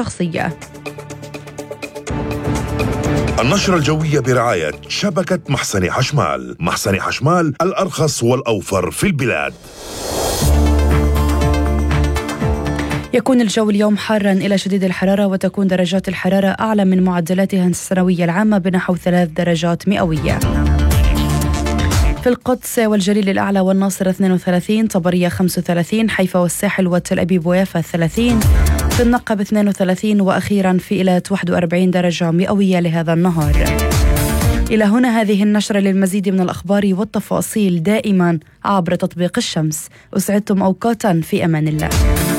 الشخصية. النشرة الجوية برعاية شبكة محسن حشمال. محسن حشمال، الأرخص والأوفر في البلاد. يكون الجو اليوم حارا إلى شديد الحرارة، وتكون درجات الحرارة أعلى من معدلاتها السنوية العامة بنحو 3 درجات مئوية. في القدس والجليل الأعلى والناصرة 32، طبرية 35، حيفا والساحل وتل أبيب ويافا 30، في النقب 32، وأخيرا في إيلات 41 درجة مئوية لهذا النهار. إلى هنا هذه النشرة. للمزيد من الأخبار والتفاصيل دائما عبر تطبيق الشمس. أسعدتم أوقاتا في أمان الله.